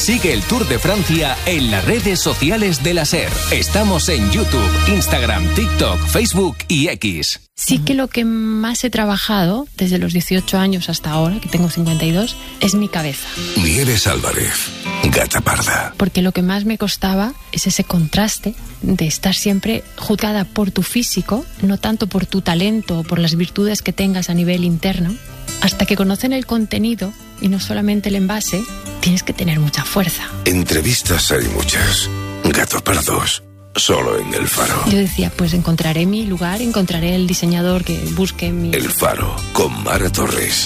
Sigue el Tour de Francia en las redes sociales de la SER. Estamos en YouTube, Instagram, TikTok, Facebook y X. Sí que lo que más he trabajado desde los 18 años hasta ahora, que tengo 52, es mi cabeza. Nieves Álvarez, gata parda. Porque lo que más me costaba es ese contraste de estar siempre juzgada por tu físico, no tanto por tu talento o por las virtudes que tengas a nivel interno. Hasta que conocen el contenido y no solamente el envase, tienes que tener mucha fuerza. Entrevistas hay muchas. Gatos pardos, solo en El Faro. Yo decía, pues encontraré mi lugar, encontraré el diseñador que busque mi... El Faro, con Mara Torres.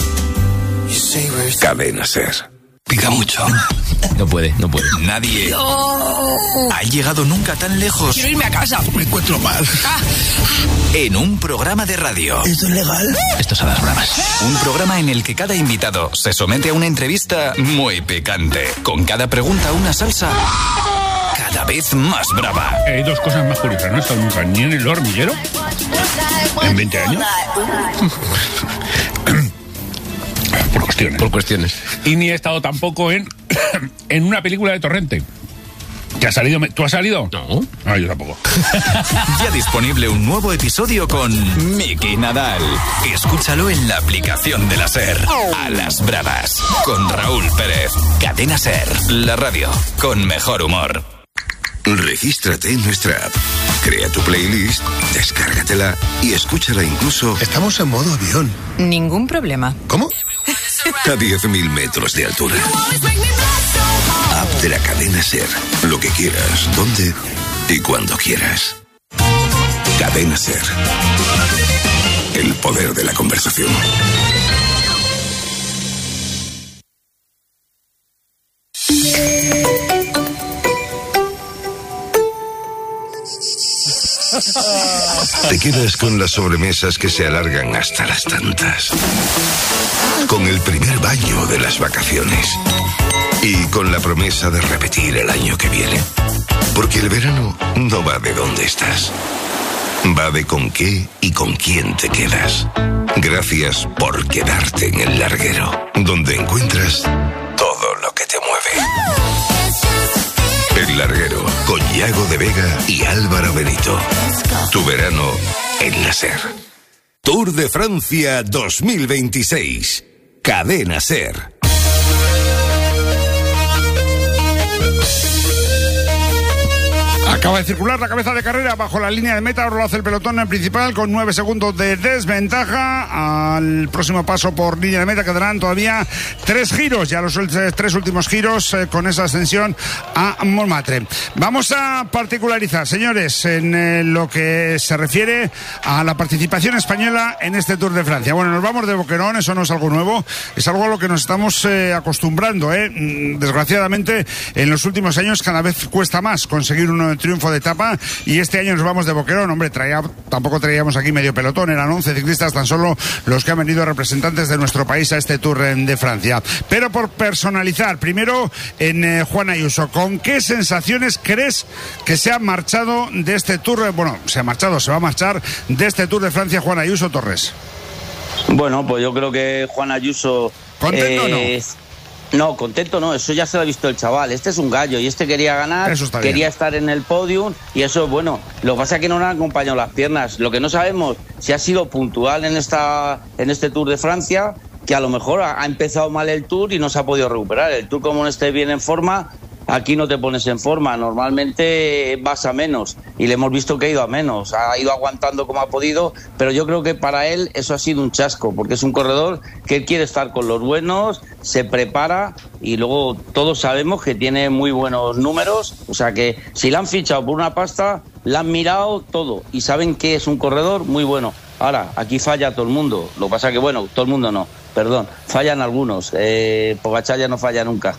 Cadena SER. Pica mucho. No puede. Nadie ha llegado nunca tan lejos. Quiero irme a casa. Me encuentro mal. En un programa de radio. ¿Esto es legal? Esto es a las bravas. Un programa en el que cada invitado se somete a una entrevista muy picante. Con cada pregunta una salsa cada vez más brava. Hay dos cosas más curiosas. No he estado nunca ni en El Hormiguero en 20 años. Por cuestiones. Y ni he estado tampoco en una película de Torrente. ¿Que ha salido? ¿Tú has salido? No. Ah, yo tampoco. Ya disponible un nuevo episodio con Miki Nadal. Escúchalo en la aplicación de la SER. A las bravas. Con Raúl Pérez. Cadena SER. La radio con mejor humor. Regístrate en nuestra app. Crea tu playlist, descárgatela y escúchala incluso... Estamos en modo avión. Ningún problema. ¿Cómo? A 10.000 metros de altura. App de la cadena SER. Lo que quieras, donde y cuando quieras. Cadena SER. El poder de la conversación. Te quedas con las sobremesas que se alargan hasta las tantas. Con el primer baño de las vacaciones. Y con la promesa de repetir el año que viene. Porque el verano no va de dónde estás. Va de con qué y con quién te quedas. Gracias por quedarte en El Larguero, donde encuentras todo lo que te mueve. El Larguero, con Yago de Vega y Álvaro Benito. Tu verano en la SER. Tour de Francia 2026. Cadena SER. Acaba de circular la cabeza de carrera bajo la línea de meta. Ahora lo hace el pelotón en principal con 9 segundos de desventaja. Al próximo paso por línea de meta quedarán todavía 3 giros. Ya los 3 últimos giros con esa ascensión a Montmartre. Vamos a particularizar, señores, en lo que se refiere a la participación española en este Tour de Francia. Bueno, nos vamos de boquerón, eso no es algo nuevo. Es algo a lo que nos estamos acostumbrando. Desgraciadamente, en los últimos años cada vez cuesta más conseguir un triunfo de etapa y este año nos vamos de boquerón. Hombre, tampoco traíamos aquí medio pelotón, eran 11 ciclistas tan solo los que han venido representantes de nuestro país a este Tour de Francia. Pero por personalizar, primero en Juan Ayuso, ¿con qué sensaciones crees que se ha marchado de este Tour? Bueno, se va a marchar de este Tour de Francia Juan Ayuso Torres. Bueno, pues yo creo que Juan Ayuso... ¿Contento o no? No, contento no, eso ya se lo ha visto el chaval. Este es un gallo y este quería ganar, quería estar en el podium y eso es bueno. Lo que pasa es que no le han acompañado las piernas. Lo que no sabemos si ha sido puntual en este Tour de Francia, que a lo mejor ha empezado mal el Tour y no se ha podido recuperar. El Tour, como no esté bien en forma, aquí no te pones en forma. Normalmente vas a menos y le hemos visto que ha ido a menos. Ha ido aguantando como ha podido, pero yo creo que para él eso ha sido un chasco, porque es un corredor que él quiere estar con los buenos, se prepara y luego todos sabemos que tiene muy buenos números. O sea que si le han fichado por una pasta, le han mirado todo y saben que es un corredor muy bueno. Ahora, aquí falla todo el mundo. Lo que pasa que, bueno, todo el mundo no, perdón, fallan algunos. Pogačar ya no falla nunca.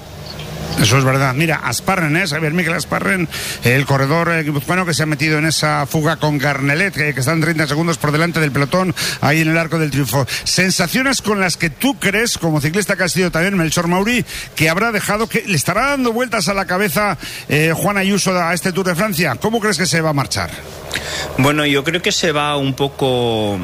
Eso es verdad. Mira, Asparren, Xavier Miquel Asparren, el corredor guipuzcoano que se ha metido en esa fuga con Garnelet, que están 30 segundos por delante del pelotón, ahí en el Arco del Triunfo. Sensaciones con las que tú crees, como ciclista que ha sido también Melchor Mauri, que habrá dejado, que le estará dando vueltas a la cabeza Juan Ayuso a este Tour de Francia. ¿Cómo crees que se va a marchar? Bueno, yo creo que se va un poco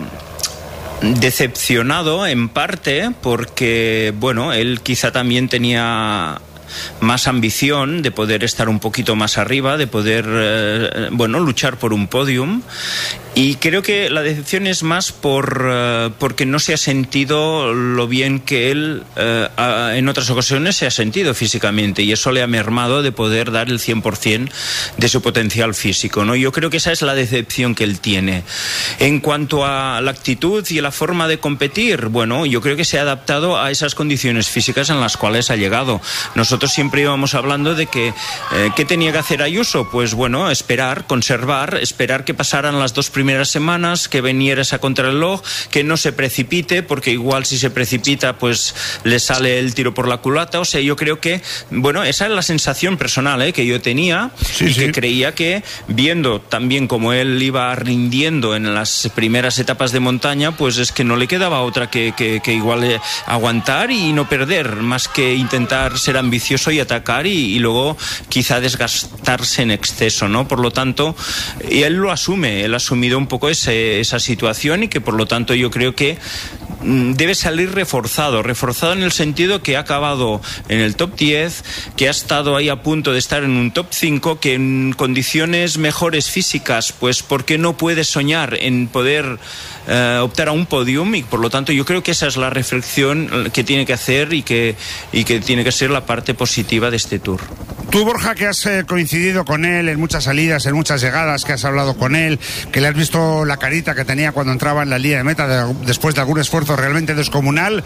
decepcionado en parte porque, bueno, él quizá también tenía más ambición de poder estar un poquito más arriba, de poder luchar por un podium. Y creo que la decepción es más porque no se ha sentido lo bien que él en otras ocasiones se ha sentido físicamente, y eso le ha mermado de poder dar el 100% de su potencial físico, ¿no? Yo creo que esa es la decepción que él tiene. En cuanto a la actitud y la forma de competir, bueno, yo creo que se ha adaptado a esas condiciones físicas en las cuales ha llegado. Nosotros siempre íbamos hablando de que ¿qué tenía que hacer Ayuso? Pues bueno, esperar, conservar, esperar que pasaran las 2 primeras semanas, que viniera esa contrarreloj, que no se precipite, porque igual si se precipita pues le sale el tiro por la culata. O sea, yo creo que, bueno, esa es la sensación personal que yo tenía, que creía que, viendo también como él iba rindiendo en las primeras etapas de montaña, pues es que no le quedaba otra que igual aguantar y no perder, más que intentar ser ambicioso y atacar y luego quizá desgastarse en exceso, ¿no? Por lo tanto, y él lo asume, él ha asumido un poco esa situación, y que por lo tanto yo creo que debe salir reforzado en el sentido que ha acabado en el top 10, que ha estado ahí a punto de estar en un top 5, que en condiciones mejores físicas, pues ¿por qué no puede soñar en poder optar a un podium? Y por lo tanto yo creo que esa es la reflexión que tiene que hacer y que tiene que ser la parte positiva de este Tour. Tú, Borja, que has coincidido con él en muchas salidas, en muchas llegadas, que has hablado con él, que le has visto la carita que tenía cuando entraba en la línea de meta después de algún esfuerzo realmente descomunal,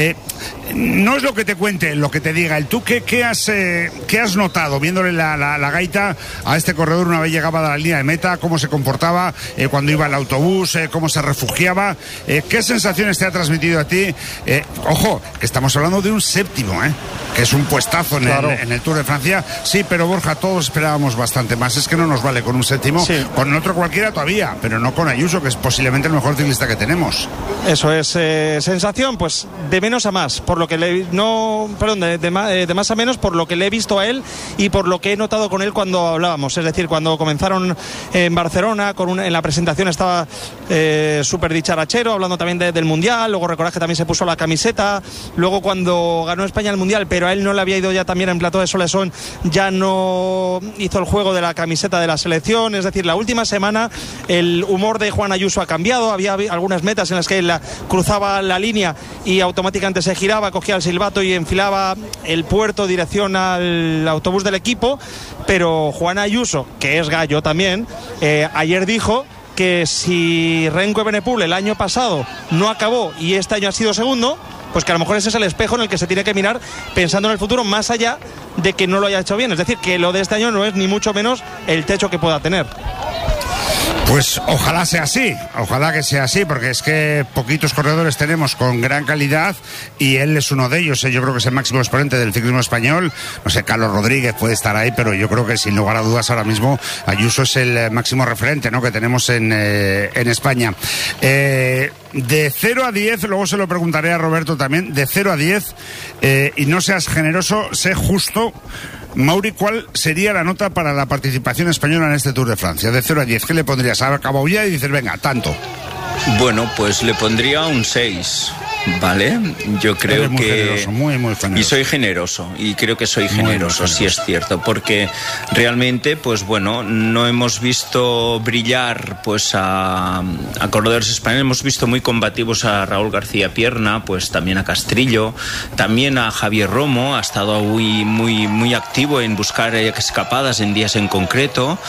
no es lo que te cuente, lo que te diga él. ¿Tú qué has notado viéndole la gaita a este corredor una vez llegaba a la línea de meta? ¿Cómo se comportaba cuando iba al autobús? ¿Cómo se refugiaba? ¿Qué sensaciones te ha transmitido a ti? Ojo, que estamos hablando de un séptimo, que es un puestazo en el Tour de Francia. Sí, pero Borja, todos esperábamos bastante más. Es que no nos vale con un séptimo, con otro cualquiera todavía, pero no con Ayuso, que es posiblemente el mejor ciclista que tenemos. Eso es, sensación, pues de menos a más, por lo que de más a menos, por lo que le he visto a él y por lo que he notado con él cuando hablábamos. Es decir, cuando comenzaron en Barcelona, en la presentación estaba súper dicharachero, hablando también del Mundial. Luego recordad que también se puso la camiseta. Luego cuando ganó España el Mundial, pero a él no le había ido ya también en Plató de Solesón, ya no hizo el juego de la camiseta de la selección. Es decir, la última semana el humor de Juan Ayuso ha cambiado. Había algunas metas en las que él cruzaba la línea y automáticamente se giraba, cogía el silbato y enfilaba el puerto dirección al autobús del equipo. Pero Juan Ayuso, que es gallo también, ayer dijo que si Renko Evenepoel el año pasado no acabó y este año ha sido segundo, pues que a lo mejor ese es el espejo en el que se tiene que mirar pensando en el futuro, más allá de que no lo haya hecho bien. Es decir, que lo de este año no es ni mucho menos el techo que pueda tener. Pues ojalá sea así, ojalá que sea así, porque es que poquitos corredores tenemos con gran calidad y él es uno de ellos. Yo creo que es el máximo exponente del ciclismo español. No sé, Carlos Rodríguez puede estar ahí, pero yo creo que sin lugar a dudas ahora mismo Ayuso es el máximo referente, ¿no?, que tenemos en España. De 0 a 10, luego se lo preguntaré a Roberto también, de 0 a 10, y no seas generoso, sé justo. Mauri, ¿cuál sería la nota para la participación española en este Tour de Francia? De 0 a 10, ¿qué le pondrías? Acabó ya y dices, venga, tanto. Bueno, pues le pondría un 6. Vale, yo creo muy que generoso, muy generoso. Y soy generoso, y creo que soy generoso, sí es cierto, porque realmente, pues bueno, no hemos visto brillar pues a corredores españoles. Hemos visto muy combativos a Raúl García Pierna, pues también a Castrillo, también a Javier Romo, ha estado muy activo en buscar escapadas en días en concreto,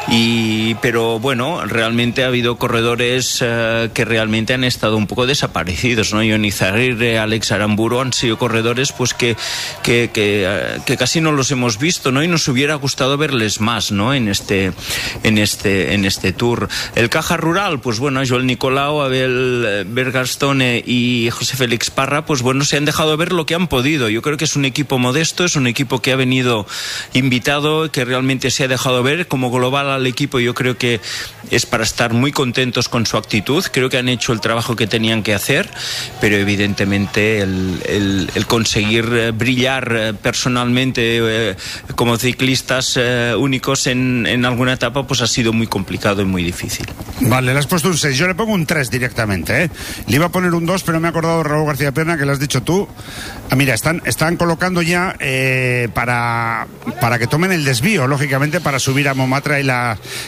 pero bueno, realmente ha habido corredores que realmente han estado un poco desaparecidos, ¿no? Johnny Zaguirre, Alex Aramburu han sido corredores pues que casi no los hemos visto, ¿no? Y nos hubiera gustado verles más, ¿no?, en este Tour. El Caja Rural, pues bueno, Joel Nicolau, Abel Bergastone y José Félix Parra, pues bueno, se han dejado ver lo que han podido. Yo creo que es un equipo modesto, es un equipo que ha venido invitado, que realmente se ha dejado ver. Como global al equipo, yo creo que es para estar muy contentos con su actitud. Creo que han hecho el trabajo que tenían que hacer, pero evidentemente el conseguir brillar personalmente como ciclistas únicos en alguna etapa, pues ha sido muy complicado y muy difícil. Vale, le has puesto un 6, yo le pongo un 3 directamente, ¿eh? Le iba a poner un 2, pero me he acordado de Raúl García Pena, que lo has dicho tú. Mira, están colocando ya para que tomen el desvío, lógicamente, para subir a Montmartre y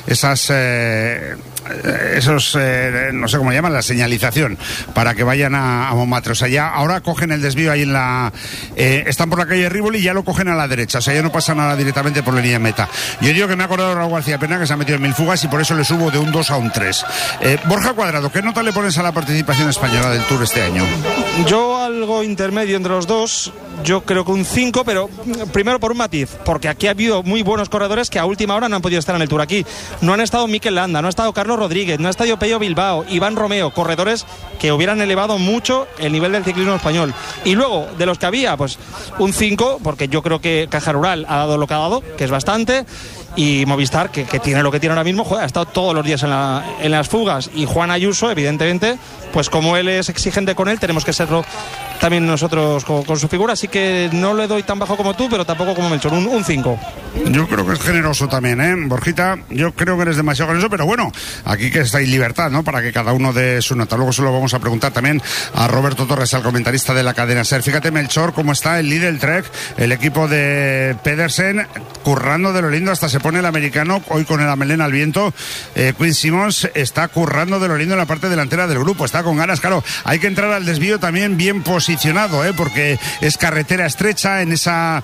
esos no sé cómo llaman, la señalización, para que vayan a Montmartre. O sea, ya ahora cogen el desvío ahí están por la calle Rívoli y ya lo cogen a la derecha. O sea, ya no pasa nada directamente por la línea de meta. Yo digo que me he acordado de Raúl García Pena, que se ha metido en 1000 fugas, y por eso le subo de un 2 a un 3. Borja Cuadrado, ¿qué nota le pones a la participación española del Tour este año? Yo algo intermedio entre los dos, yo creo que un 5, pero primero por un matiz, porque aquí ha habido muy buenos corredores que a última hora no han podido estar en el Tour aquí. No han estado Mikel Landa, no ha estado Carlos Rodríguez, no ha estado Pello Bilbao, Iván Romeo, corredores que hubieran elevado mucho el nivel del ciclismo español. Y luego, de los que había, pues un 5, porque yo creo que Caja Rural ha dado lo que ha dado, que es bastante, y Movistar, que tiene lo que tiene ahora mismo, joder, ha estado todos los días en las fugas, y Juan Ayuso, evidentemente, pues como él es exigente con él, tenemos que serlo también nosotros con su figura, así que no le doy tan bajo como tú, pero tampoco como Melchor, un 5. Yo creo que es generoso también, ¿eh? Borjita, yo creo que eres demasiado generoso, pero bueno, aquí que está en libertad, ¿no? Para que cada uno dé su nota. Luego se lo vamos a preguntar también a Roberto Torres, al comentarista de la cadena SER. Fíjate, Melchor, cómo está el Lidl Trek, el equipo de Pedersen, currando de lo lindo, hasta se pone el americano, hoy con la melena al viento. Quinn Simmons está currando de lo lindo en la parte delantera del grupo, está con ganas, claro, hay que entrar al desvío también bien posicionado, porque es carretera estrecha, en esa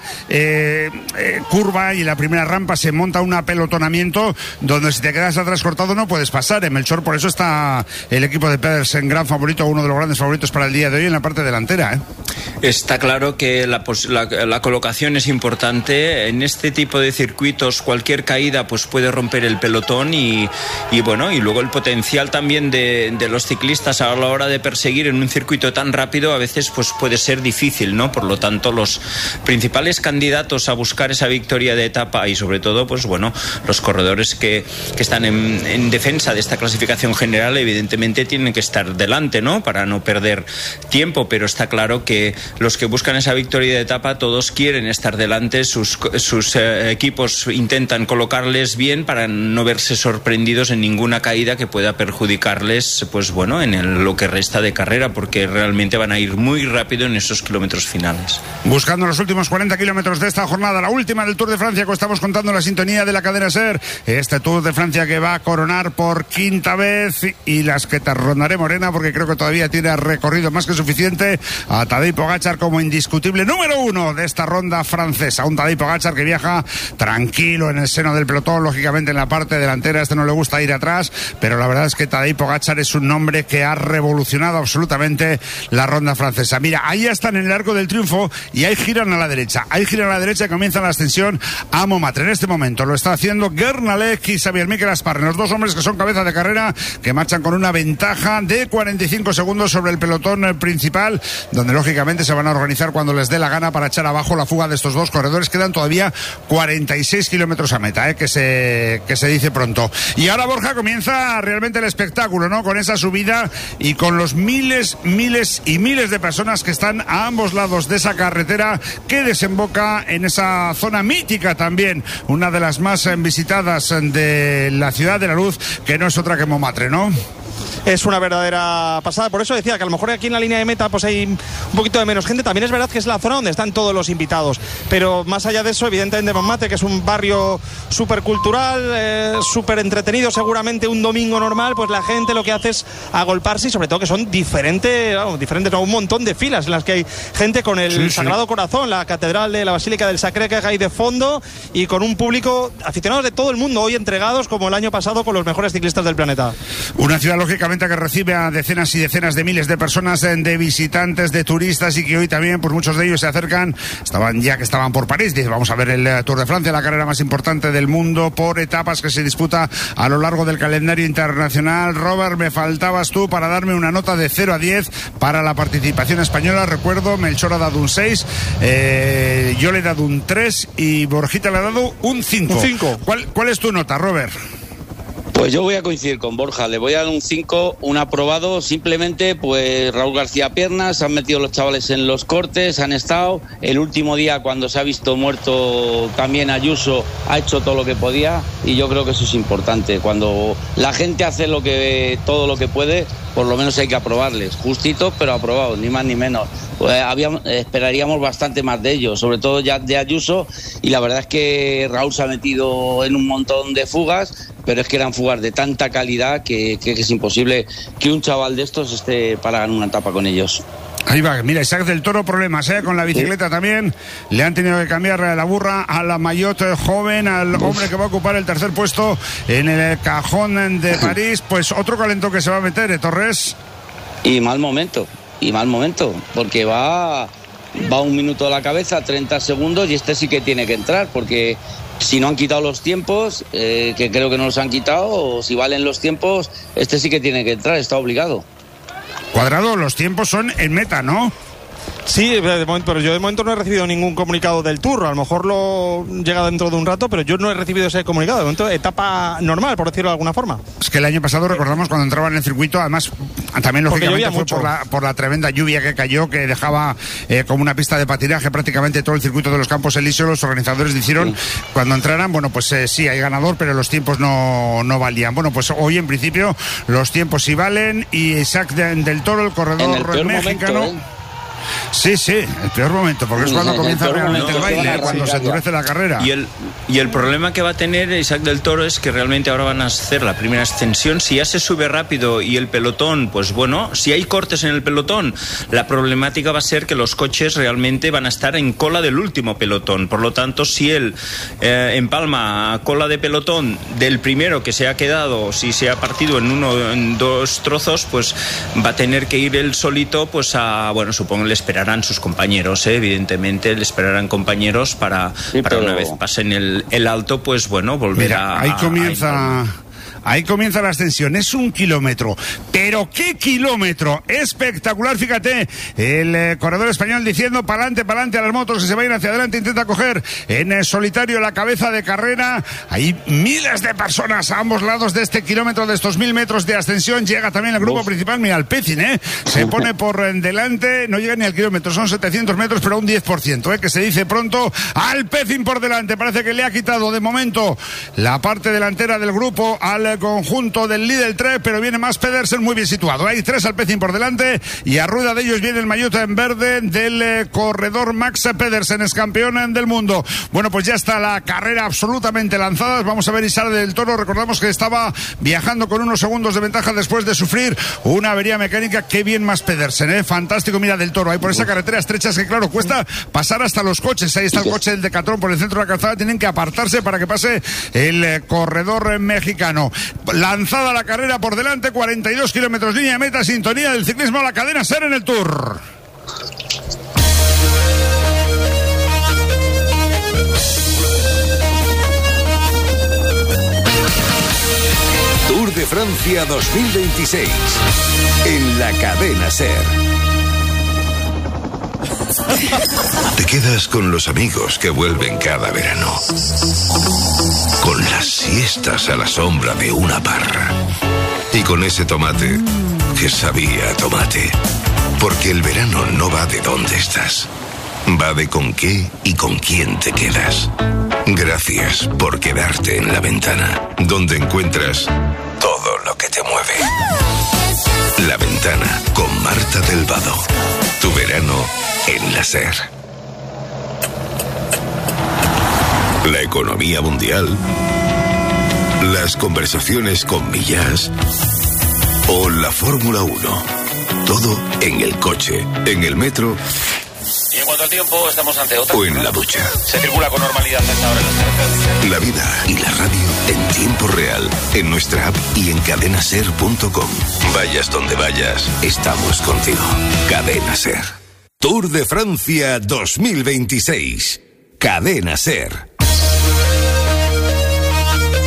curva y en la primera rampa se monta un apelotonamiento donde si te quedas atrás cortado no puedes pasar. En Melchor, por eso está el equipo de Pedersen gran favorito, uno de los grandes favoritos para el día de hoy en la parte delantera. Está claro que la colocación es importante. En este tipo de circuitos cualquier caída pues puede romper el pelotón y bueno, y luego el potencial también de los ciclistas a la hora de perseguir en un circuito tan rápido a veces pues puede ser difícil, ¿no? Por lo tanto, los principales candidatos a buscar esa victoria de etapa y sobre todo pues bueno, los corredores que están en defensa de esta clasificación general evidentemente tienen que estar delante, ¿no? Para no perder tiempo, pero está claro que los que buscan esa victoria de etapa todos quieren estar delante, sus equipos intentan colocarles bien para no verse sorprendidos en ninguna caída que pueda perjudicarles pues bueno, en lo que resta de carrera, porque realmente van a ir muy rápido en esos kilómetros finales. Buscando los últimos 40 kilómetros de esta jornada, la última del Tour de Francia, que estamos contando en la sintonía de la cadena SER, este Tour de Francia que va a coronar por quinta vez, y las que te rondaré morena, porque creo que todavía tiene recorrido más que suficiente, a Tadej Pogačar como indiscutible número 1 de esta ronda francesa. Un Tadej Pogačar que viaja tranquilo en el seno del pelotón, lógicamente en la parte delantera, no le gusta ir atrás, pero la verdad es que Tadej Pogačar es un nombre que ha revolucionado absolutamente la ronda francesa. Mira, ahí están en el Arco del Triunfo y ahí giran a la derecha, y comienza la ascensión a Montmartre. En este momento lo está haciendo Guernalec y Xavier Miquel Asparren, los dos hombres que son cabeza de carrera, que marchan con una ventaja de 45 segundos sobre el pelotón principal, donde lógicamente se van a organizar cuando les dé la gana para echar abajo la fuga de estos dos corredores. Quedan todavía 46 kilómetros a meta, que se dice pronto. Y ahora, Borja, comienza realmente el espectáculo, ¿no? Con esa subida y con los miles y miles de personas que están a ambos lados de esa carretera que desemboca en esa zona mítica también, una de las más visitadas de la Ciudad de la Luz, que no es otra que Montmartre, ¿no? Es una verdadera pasada, por eso decía que a lo mejor aquí en la línea de meta pues hay un poquito de menos gente. También es verdad que es la zona donde están todos los invitados, pero más allá de eso, evidentemente Montmartre, que es un barrio súper cultural, súper entretenido, seguramente un domingo normal, pues la gente lo que hace es agolparse, y sobre todo que son diferentes, un montón de filas en las que hay gente con el Sagrado Corazón, la catedral de la Basílica del Sacré-Cœur ahí de fondo, y con un público aficionados de todo el mundo, hoy entregados como el año pasado con los mejores ciclistas del planeta. Una ciudad lógicamente que recibe a decenas y decenas de miles de personas, de visitantes, de turistas, y que hoy también pues muchos de ellos se acercan, estaban por París, dice, vamos a ver el Tour de Francia, la carrera más importante del mundo por etapas que se disputa a lo largo del calendario internacional. Robert, me faltabas tú para darme una nota de 0 a 10 para la participación española. Recuerdo, Melchor ha dado un 6, yo le he dado un 3 y Borjita le ha dado un 5. Un 5. ¿Cuál es tu nota, Robert? Pues yo voy a coincidir con Borja, le voy a dar un 5, un aprobado, simplemente pues Raúl García Piernas, han metido los chavales en los cortes, han estado, el último día cuando se ha visto muerto también Ayuso ha hecho todo lo que podía y yo creo que eso es importante, cuando la gente hace todo lo que puede, por lo menos hay que aprobarles, justitos pero aprobados, ni más ni menos. Pues esperaríamos bastante más de ellos, sobre todo ya de Ayuso, y la verdad es que Raúl se ha metido en un montón de fugas, pero es que eran fugas de tanta calidad que es imposible que un chaval de estos esté para ganar una etapa con ellos. Ahí va, mira, Isaac del Toro, problemas, con la bicicleta también. Le han tenido que cambiar la burra a la Maillot joven, al hombre que va a ocupar el tercer puesto en el cajón de París. Pues otro calentón que se va a meter, Torres. Y mal momento, porque va 1 minuto a la cabeza, 30 segundos, y este sí que tiene que entrar, porque si no han quitado los tiempos, que creo que no los han quitado, o si valen los tiempos, este sí que tiene que entrar, está obligado. Cuadrado, los tiempos son en meta, ¿no? Sí, de momento, pero yo de momento no he recibido ningún comunicado del Tour. A lo mejor lo llega dentro de un rato, pero yo no he recibido ese comunicado. De momento, etapa normal, por decirlo de alguna forma. Es que el año pasado recordamos cuando entraba en el circuito, además también lógicamente fue por la tremenda lluvia que cayó, que dejaba como una pista de patinaje prácticamente todo el circuito de los Campos Elíseos. Los organizadores dijeron cuando entraran, bueno, pues sí, hay ganador, pero los tiempos no valían. Bueno, pues hoy en principio los tiempos sí valen, y Isaac del Toro, el corredor mexicano... Momento, Sí, el peor momento, porque es cuando comienza realmente el baile, cuando se endurece la carrera. Y el problema que va a tener Isaac del Toro es que realmente ahora van a hacer la primera ascensión. Si ya se sube rápido y el pelotón, pues bueno, si hay cortes en el pelotón, la problemática va a ser que los coches realmente van a estar en cola del último pelotón. Por lo tanto, si él empalma cola de pelotón del primero que se ha quedado, si se ha partido en 2 trozos, pues va a tener que ir él solito, pues supongo le esperarán sus compañeros, evidentemente le esperarán compañeros para una vez pasen el alto, pues bueno, volver a... Ahí comienza la ascensión, es 1 kilómetro, pero ¿qué kilómetro? Espectacular, fíjate, el corredor español diciendo pa'lante a las motos que se vayan hacia adelante, intenta coger en solitario la cabeza de carrera. Hay miles de personas a ambos lados de este kilómetro, de estos 1000 metros de ascensión. Llega también el grupo principal, mira, Alpecin, se pone por delante, no llega ni al kilómetro, son 700 metros, pero un 10%, que se dice pronto. Alpecin por delante, parece que le ha quitado de momento la parte delantera del grupo al conjunto del Lidl 3, pero viene más Pedersen muy bien situado. Hay 3 Alpecin por delante y a rueda de ellos viene el maillot en verde del corredor Max Pedersen, es campeón del mundo. Bueno, pues ya está la carrera absolutamente lanzada. Vamos a ver Isaac del Toro. Recordamos que estaba viajando con unos segundos de ventaja después de sufrir una avería mecánica. Qué bien más Pedersen, fantástico. Mira del Toro, ahí por esa carretera estrecha, es que claro, cuesta pasar hasta los coches. Ahí está el coche del Decathlon por el centro de la calzada, tienen que apartarse para que pase el corredor mexicano. Lanzada la carrera por delante, 42 kilómetros línea de meta, sintonía del ciclismo, la cadena SER en el Tour. Tour de Francia 2026 en la cadena SER. Te quedas con los amigos que vuelven cada verano, con las siestas a la sombra de una parra y con ese tomate que sabía a tomate. Porque el verano no va de dónde estás, va de con qué y con quién te quedas. Gracias por quedarte en La Ventana, donde encuentras todo lo que te mueve. La Ventana con Marta del Vado. Tu verano en la SER. La economía mundial, las conversaciones con Millás o la Fórmula 1. Todo en el coche, en el metro. Y en cuanto al tiempo, estamos ante otra. O en la ducha. Se circula con normalidad hasta ahora en las carreteras. La vida y la radio en tiempo real, en nuestra app y en cadenaser.com. Vayas donde vayas, estamos contigo. Cadena SER. Tour de Francia 2026. Cadena SER.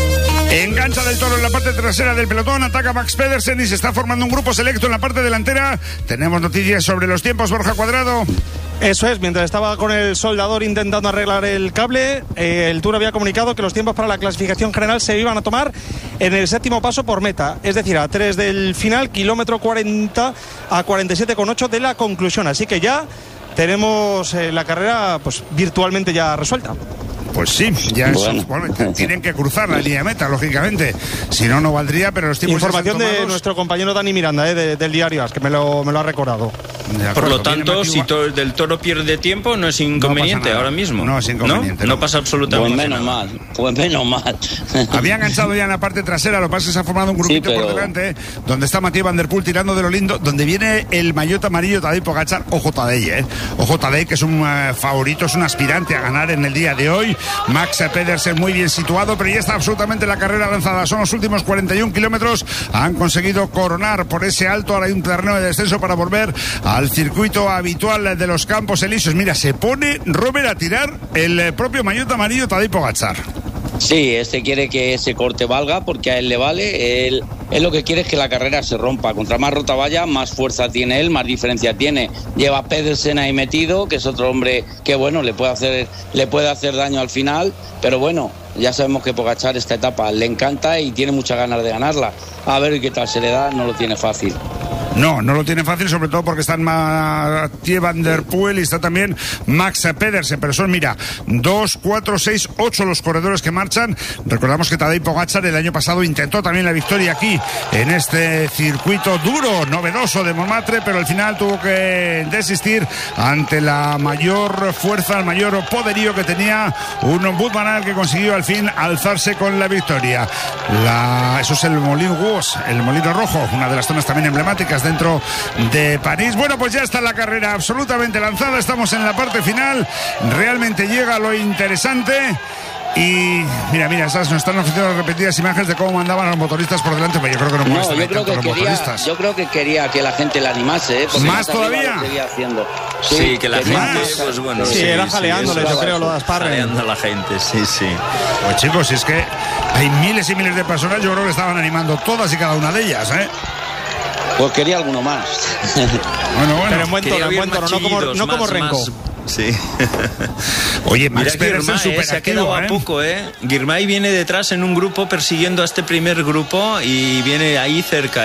Engancha del Toro en la parte trasera del pelotón, ataca Max Pedersen y se está formando un grupo selecto en la parte delantera. Tenemos noticias sobre los tiempos, Borja Cuadrado. Eso es, mientras estaba con el soldador intentando arreglar el cable, el Tour había comunicado que los tiempos para la clasificación general se iban a tomar en el 7º paso por meta, es decir, a 3 del final, kilómetro 40 a 47,8 de la conclusión. Así que ya tenemos la carrera pues virtualmente ya resuelta. Pues sí, ya tienen que cruzar la línea de meta, lógicamente. Si no, no valdría, pero los tiempos... Información de nuestro compañero Dani Miranda, del diario AS, que me lo ha recordado. Por lo tanto, si del Toro pierde tiempo, no es inconveniente ahora mismo. No es inconveniente. No pasa absolutamente nada. Pues menos mal. Había enganchado ya en la parte trasera, lo que pasa es que se ha formado un grupito por delante, donde está Mathieu Van Der Poel tirando de lo lindo, donde viene el maillot amarillo Tadej Pogačar. Ojo Tadej, Ojo Tadej, que es un favorito, es un aspirante a ganar en el día de hoy. Max Pedersen muy bien situado, pero ya está absolutamente la carrera lanzada. Son los últimos 41 kilómetros. Han conseguido coronar por ese alto. Ahora hay un terreno de descenso para volver al circuito habitual de los Campos Elíseos. Mira, se pone Robert a tirar el propio maillot amarillo Tadej Pogačar. Sí, quiere que ese corte valga porque a él le vale. Él lo que quiere es que la carrera se rompa. Contra más rota vaya, más fuerza tiene él, más diferencia tiene. Lleva a Pedersen ahí metido, que es otro hombre que bueno, le puede hacer daño al final, pero bueno, ya sabemos que Pogačar esta etapa le encanta y tiene muchas ganas de ganarla. A ver qué tal se le da, no lo tiene fácil. No lo tiene fácil, sobre todo porque están Mathieu Van Der Poel y está también Max Pedersen, pero son, mira, 2, 4, 6, 8 los corredores que marchan. Recordamos que Tadej Pogačar el año pasado intentó también la victoria aquí, en este circuito duro, novedoso de Montmartre, pero al final tuvo que desistir ante la mayor fuerza, el mayor poderío que tenía un Wout van Aert, que consiguió al fin alzarse con la victoria. Eso es el Moulin Rouge, el Molino Rojo, una de las zonas también emblemáticas dentro de París. Bueno, pues ya está la carrera absolutamente lanzada, estamos en la parte final, realmente llega lo interesante. Y mira, nos están ofreciendo repetidas imágenes de cómo andaban los motoristas por delante, pero yo creo que no molestan tanto los motoristas. Yo creo que quería que la gente la animase, ¿Más todavía? Sí, que la gente, pues bueno. Sí, era jaleándole, yo creo, lo de Asparren. Jaleando a la gente, sí. Pues chicos, si es que hay miles y miles de personas, yo creo que estaban animando todas y cada una de ellas, Pues quería alguno más. Bueno. Pero en buen tono, no como Renko. Sí. Oye, Max Pedersen se ha quedado a poco, Girmay viene detrás en un grupo persiguiendo a este primer grupo y viene ahí cerca,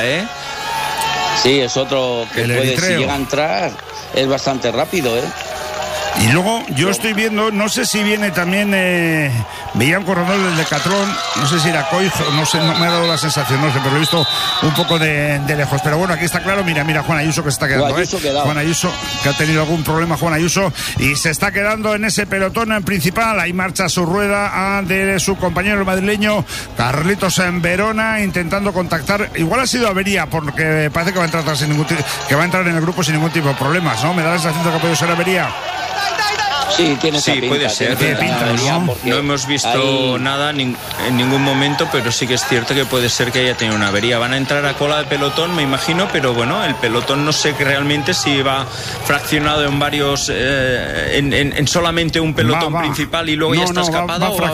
Sí, es otro que puede, si llega a entrar, es bastante rápido, Y luego yo estoy viendo, no sé si viene también, veía un corredor del Decathlon, no sé si era Coijo, no sé, no me ha dado la sensación, no sé, pero lo he visto un poco de lejos. Pero bueno, aquí está claro, mira Juan Ayuso que se está quedando, Juan Ayuso, que ha tenido algún problema, Juan Ayuso, y se está quedando en ese pelotón principal. Ahí marcha su rueda de su compañero el madrileño Carlitos en Verona, intentando contactar. Igual ha sido avería, porque parece que va a entrar en el grupo sin ningún tipo de problemas, ¿no? Me da la sensación de que puede ser avería. Sí, tiene esa pinta, puede ser. No hemos visto nada en ningún momento, pero sí que es cierto que puede ser que haya tenido una avería. Van a entrar a cola de pelotón, me imagino, pero bueno, el pelotón no sé realmente si va fraccionado en varios, en solamente un pelotón principal y luego ya está escapado, o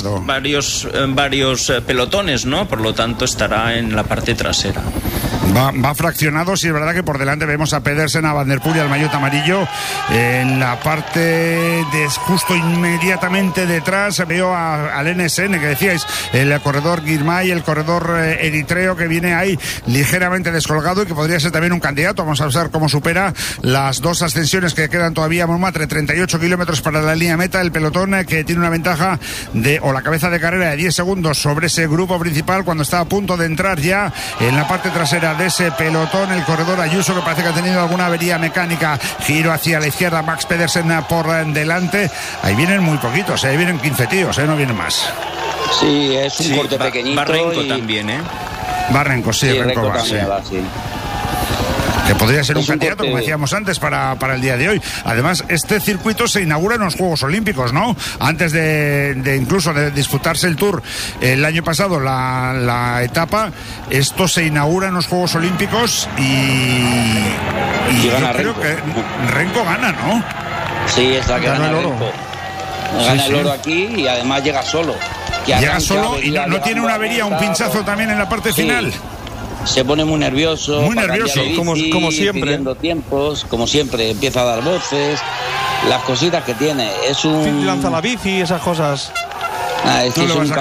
a varios pelotones, ¿no? Por lo tanto estará en la parte trasera. Va fraccionado, sí, es verdad que por delante vemos a Pedersen, a Van Der Poel y al maillot amarillo. En la parte de justo inmediatamente detrás veo al NSN, que decíais, el corredor Girmay, el corredor eritreo, que viene ahí ligeramente descolgado y que podría ser también un candidato. Vamos a ver cómo supera las dos ascensiones que quedan todavía a Montmartre, 38 kilómetros para la línea meta. El pelotón que tiene una ventaja o la cabeza de carrera de 10 segundos sobre ese grupo principal, cuando está a punto de entrar ya en la parte trasera de ese pelotón el corredor Ayuso, que parece que ha tenido alguna avería mecánica. Giro hacia la izquierda, Max Pedersen por delante. Ahí vienen muy poquitos, ahí vienen 15 tíos, no vienen más. Sí, es un corte pequeñito. Barrenco también, Barrenco, sí, Renko va, sí. Que podría ser un candidato, como decíamos antes, para el día de hoy. Además, este circuito se inaugura en los Juegos Olímpicos, ¿no? Antes de incluso de disputarse el Tour el año pasado, la etapa, esto se inaugura en los Juegos Olímpicos y yo creo que Renko gana, ¿no? Sí, es la que gana Renko. Gana el oro aquí y además llega solo. llega solo y no tiene una avería, un pinchazo también en la parte final. Se pone muy nervioso. Muy nervioso, bici, como siempre. Pidiendo tiempos, como siempre, empieza a dar voces. Las cositas que tiene. Es un... lanza la bici, esas cosas. Es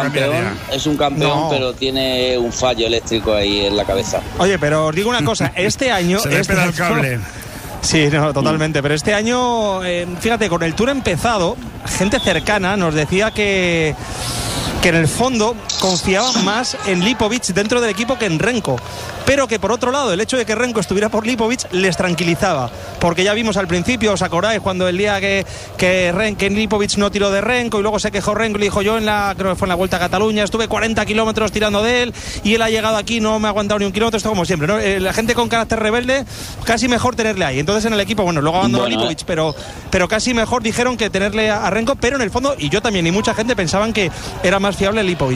un campeón, pero tiene un fallo eléctrico ahí en la cabeza. Oye, pero os digo una cosa, este año... Se le pega el cable. Sí, no, totalmente. Pero este año, fíjate, con el Tour empezado, gente cercana nos decía que en el fondo confiaban más en Lipovic dentro del equipo que en Renko, pero que por otro lado el hecho de que Renko estuviera por Lipovic les tranquilizaba, porque ya vimos al principio, os acordáis, cuando el día que Lipovic no tiró de Renko y luego se quejó Renko y le dijo, yo creo que fue en la Vuelta a Cataluña, estuve 40 kilómetros tirando de él y él ha llegado aquí, no me ha aguantado ni un kilómetro, esto como siempre, ¿no? La gente con carácter rebelde, casi mejor tenerle ahí. Entonces en el equipo, luego abandonó Lipovic, pero casi mejor dijeron que tenerle a Renko, pero en el fondo, y yo también, y mucha gente pensaban que era más fiable Lipovic.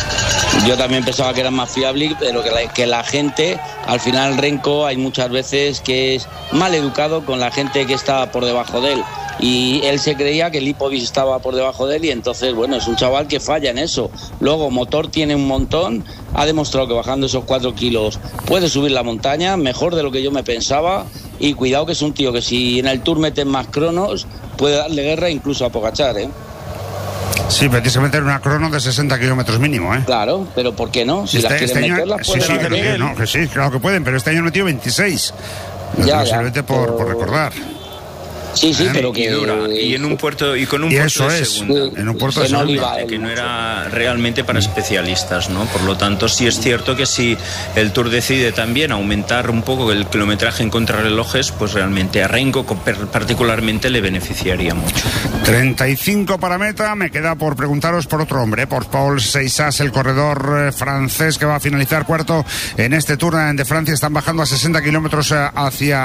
Yo también pensaba que era más fiable, pero que la gente, al final Renko hay muchas veces que es mal educado con la gente que está por debajo de él. Y él se creía que Lipovic estaba por debajo de él y entonces, es un chaval que falla en eso. Luego, motor tiene un montón, ha demostrado que bajando esos 4 kilos puede subir la montaña, mejor de lo que yo me pensaba. Y cuidado que es un tío que si en el Tour meten más cronos, puede darle guerra incluso a Pogačar, ¿eh? Sí, precisamente en una crono de 60 kilómetros mínimo, ¿eh? Claro, pero ¿por qué no? Si las quieren meter, las pueden meter. Que sí, claro que pueden, pero este año han metido 26. Simplemente por recordar. Sí, pero que dura. Y en un puerto y con un puerto de segunda. En un puerto de segunda. Que no era realmente para especialistas, ¿no? Por lo tanto, sí es cierto que si el Tour decide también aumentar un poco el kilometraje en contrarrelojes, pues realmente a Renko particularmente le beneficiaría mucho. 35 para meta. Me queda por preguntaros por otro hombre, por Paul Seixas, el corredor francés que va a finalizar cuarto en este Tour de Francia. Están bajando a 60 kilómetros hacia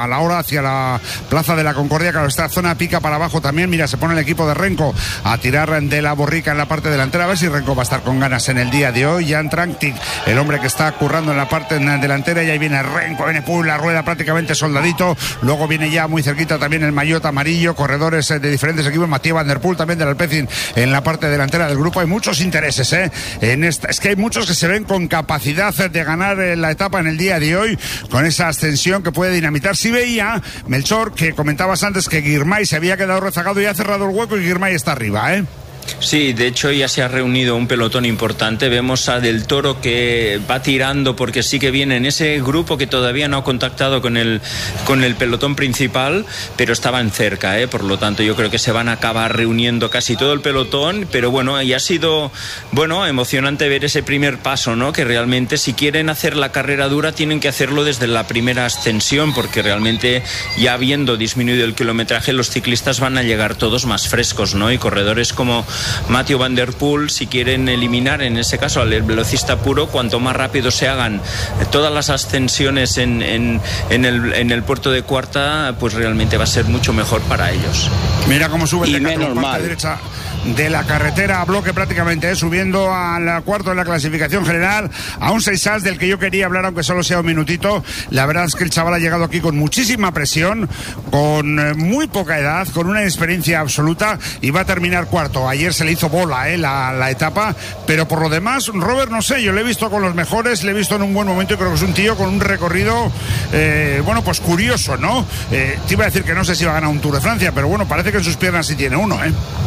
la Plaza de la Concordia. Claro, esta zona pica para abajo también. Mira, se pone el equipo de Renko a tirar de la borrica en la parte delantera. A ver si Renko va a estar con ganas en el día de hoy. Jan Traktik, el hombre que está currando en la parte delantera, y ahí viene Renko, viene la rueda prácticamente soldadito. Luego viene ya muy cerquita también el maillot amarillo, corredores de diferentes equipos. Mathieu Van Der Poel también del Alpecin en la parte delantera del grupo. Hay muchos intereses, es que hay muchos que se ven con capacidad de ganar la etapa en el día de hoy, con esa ascensión que puede dinamitar. Si veía, Melchor, que comentabas antes que Girmay se había quedado rezagado y ha cerrado el hueco, y Girmay está arriba, ¿eh? Sí, de hecho ya se ha reunido un pelotón importante. Vemos a Del Toro que va tirando porque sí que viene en ese grupo que todavía no ha contactado con el pelotón principal, pero estaban cerca, por lo tanto yo creo que se van a acabar reuniendo casi todo el pelotón. Pero y ha sido emocionante ver ese primer paso, ¿no? Que realmente si quieren hacer la carrera dura tienen que hacerlo desde la primera ascensión, porque realmente ya habiendo disminuido el kilometraje, los ciclistas van a llegar todos más frescos, ¿no? Y corredores como Mathieu Van Der Poel, si quieren eliminar en ese caso al velocista puro, cuanto más rápido se hagan todas las ascensiones en el puerto de Cuarta, pues realmente va a ser mucho mejor para ellos. Mira cómo sube el Decathlon, parte derecha de la carretera a bloque prácticamente, subiendo al cuarto de la clasificación general, a un Seixas del que yo quería hablar, aunque solo sea un minutito. La verdad es que el chaval ha llegado aquí con muchísima presión, con muy poca edad, con una experiencia absoluta, y va a terminar cuarto. Ayer se le hizo bola la etapa, pero por lo demás, Robert, no sé, yo le he visto con los mejores, le he visto en un buen momento, y creo que es un tío con un recorrido pues curioso, ¿no? Te iba a decir que no sé si va a ganar un Tour de Francia, pero parece que en sus piernas sí tiene uno,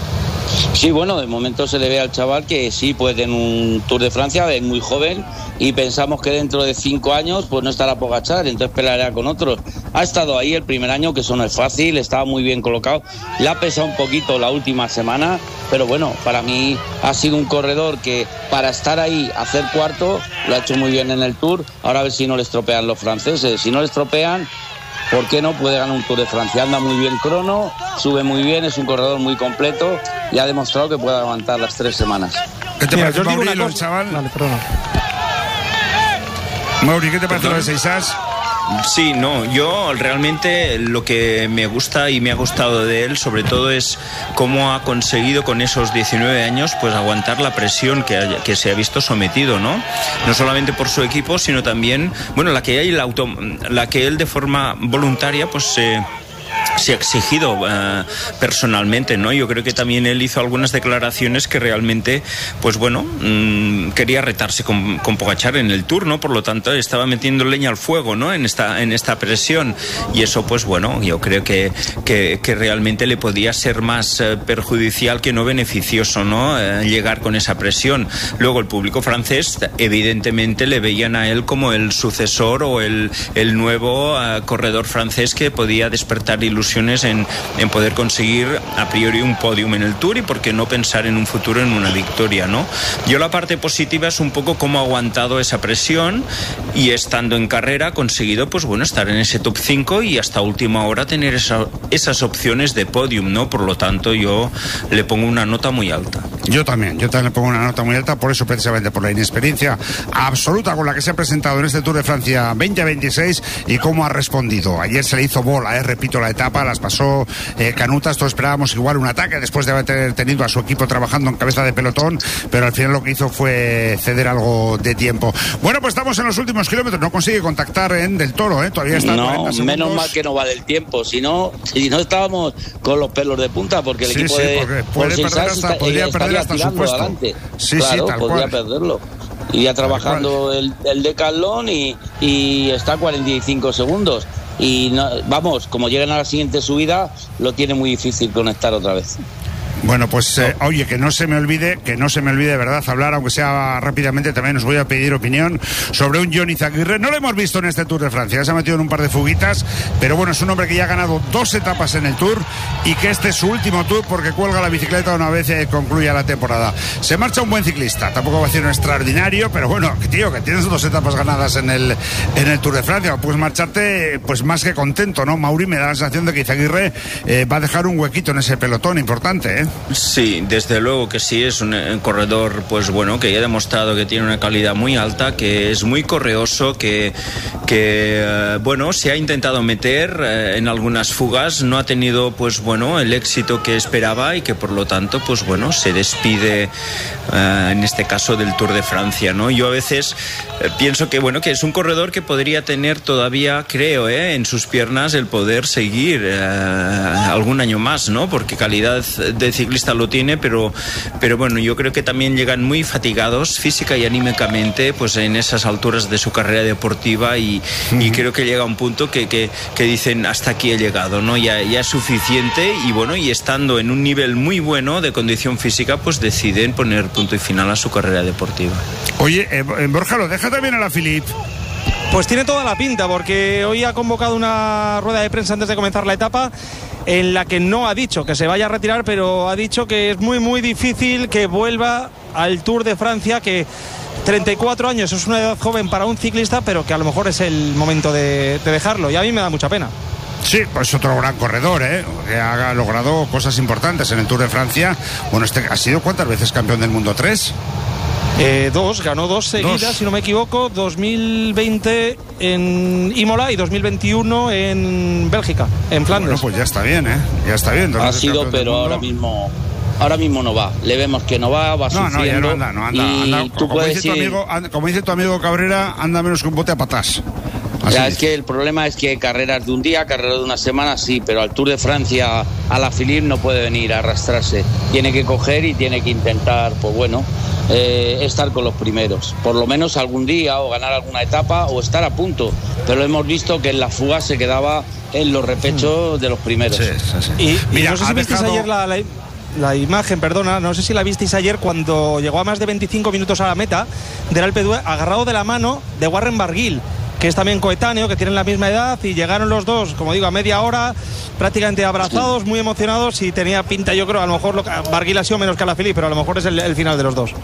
Sí, de momento se le ve al chaval que sí puede tener un Tour de Francia, es muy joven, y pensamos que dentro de 5 años pues no estará Pogačar, entonces peleará con otros. Ha estado ahí el primer año, que eso no es fácil, estaba muy bien colocado, le ha pesado un poquito la última semana, pero para mí ha sido un corredor que para estar ahí, hacer cuarto, lo ha hecho muy bien en el Tour. Ahora a ver si no le estropean los franceses. Si no le estropean, ¿por qué no? Puede ganar un Tour de Francia. Anda muy bien crono, sube muy bien, es un corredor muy completo y ha demostrado que puede aguantar las 3 semanas. ¿Qué te parece, Mauri, el chaval? Vale, perdona. Mauri, ¿qué te parece lo de Seixas? Sí, yo realmente lo que me gusta y me ha gustado de él sobre todo es cómo ha conseguido con esos 19 años pues aguantar la presión que se ha visto sometido, ¿no? No solamente por su equipo, sino también, la que él de forma voluntaria pues se ha exigido personalmente, ¿no? Yo creo que también él hizo algunas declaraciones que realmente, pues bueno, quería retarse con Pogačar en el Tour, ¿no? Por lo tanto, estaba metiendo leña al fuego, ¿no? En esta presión, y eso, pues bueno, yo creo que realmente le podía ser más perjudicial que no beneficioso, ¿no? Llegar con esa presión. Luego el público francés evidentemente le veían a él como el sucesor o el nuevo corredor francés que podía despertar ilusiones en poder conseguir a priori un podium en el Tour, y por qué no pensar en un futuro en una victoria, ¿no? Yo la parte positiva es un poco cómo ha aguantado esa presión y, estando en carrera, ha conseguido, pues bueno, estar en ese top 5 y hasta última hora tener esas opciones de podium, ¿no? Por lo tanto, yo le pongo una nota muy alta. Yo también le pongo una nota muy alta, por eso, precisamente por la inexperiencia absoluta con la que se ha presentado en este Tour de Francia 2026 y cómo ha respondido. Ayer se le hizo bola, repito, la etapa, las pasó canutas. Todos esperábamos igual un ataque después de haber tenido a su equipo trabajando en cabeza de pelotón, pero al final lo que hizo fue ceder algo de tiempo. Bueno, pues estamos en los últimos kilómetros, no consigue contactar en Del Toro, todavía está. No, menos mal que no va del tiempo, si no estábamos con los pelos de punta, porque el equipo podría perder hasta su puesto. Adelante. Sí, claro, tal podría cual. Perderlo. Iría trabajando el decathlon y está a 45 segundos. Y no, vamos, como llegan a la siguiente subida, lo tiene muy difícil conectar otra vez. Bueno, pues oye, que no se me olvide de verdad hablar, aunque sea rápidamente. También os voy a pedir opinión sobre un Jon Izagirre. No lo hemos visto en este Tour de Francia, ya se ha metido en un par de fuguitas, pero bueno, es un hombre que ya ha ganado 2 etapas en el Tour y que este es su último Tour porque cuelga la bicicleta una vez concluya la temporada. Se marcha un buen ciclista, tampoco va a ser un extraordinario, pero bueno, tío, que tienes 2 etapas ganadas en el Tour de Francia, puedes marcharte pues más que contento, ¿no? Mauri, me da la sensación de que Izagirre va a dejar un huequito en ese pelotón importante, ¿eh? Sí, desde luego que sí, es un corredor, pues bueno, que ya ha demostrado que tiene una calidad muy alta, que es muy correoso, que bueno, se ha intentado meter en algunas fugas, no ha tenido, pues bueno, el éxito que esperaba y que por lo tanto, pues bueno, se despide en este caso del Tour de Francia, ¿no? Yo a veces pienso que bueno, que es un corredor que podría tener todavía, creo, en sus piernas el poder seguir algún año más, ¿no? Porque calidad de ciclista lo tiene, pero bueno, yo creo que también llegan muy fatigados física y anímicamente, pues en esas alturas de su carrera deportiva, y creo que llega un punto que dicen hasta aquí he llegado, ¿no? Ya es suficiente, y bueno, y estando en un nivel muy bueno de condición física, pues deciden poner punto y final a su carrera deportiva. Oye, Borja, ¿lo deja también a la Philippe? Pues tiene toda la pinta, porque hoy ha convocado una rueda de prensa antes de comenzar la etapa en la que no ha dicho que se vaya a retirar, pero ha dicho que es muy muy difícil que vuelva al Tour de Francia, que 34 años es una edad joven para un ciclista, pero que a lo mejor es el momento de dejarlo, y a mí me da mucha pena. Sí, pues otro gran corredor, que ha logrado cosas importantes en el Tour de Francia. Bueno, ¿ha sido cuántas veces campeón del mundo? ¿3? 2, ganó 2 seguidas, si no me equivoco, 2020 en Imola y 2021 en Bélgica, en Flandes. Bueno, pues ya está bien, ya está bien. Ha sido, pero ahora mismo no va. Le vemos que no va sufriendo. No anda. Como dice tu amigo Cabrera, anda menos que un bote a patás. Ya, es que el problema es que carreras de un día, carreras de una semana, sí, pero al Tour de Francia, a la Philippe no puede venir a arrastrarse. Tiene que coger y tiene que intentar, pues bueno, estar con los primeros. Por lo menos algún día, o ganar alguna etapa, o estar a punto. Pero hemos visto que en la fuga se quedaba en los repechos de los primeros. Sí. Y mira, no sé si visteis ayer la imagen, perdona, no sé si la visteis ayer cuando llegó a más de 25 minutos a la meta del Alpe d'Huez, agarrado de la mano de Warren Barguil, que es también coetáneo, que tienen la misma edad, y llegaron los dos, como digo, a media hora, prácticamente abrazados, muy emocionados, y tenía pinta, yo creo, a lo mejor Barguil ha sido menos que Alaphilippe, pero a lo mejor es el final de los dos.